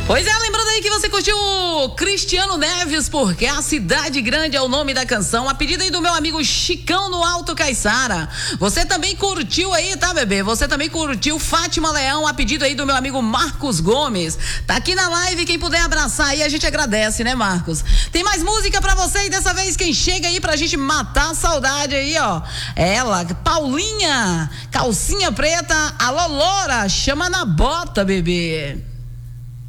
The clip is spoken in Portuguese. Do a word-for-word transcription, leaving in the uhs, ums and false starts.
Pois é, lembrando aí que você curtiu o Cristiano Neves, porque a cidade grande é o nome da canção, a pedido aí do meu amigo Chicão no Alto Caiçara. Você também curtiu aí, tá, bebê? Você também curtiu Fátima Leão, a pedido aí do meu amigo Marcos Gomes. Tá aqui na live, quem puder abraçar aí, a gente agradece, né, Marcos? Tem mais música pra você e dessa vez quem chega aí pra gente matar a saudade aí, ó. Ela, Paulinha, calcinha preta, alô Loura, chama na bota, bebê.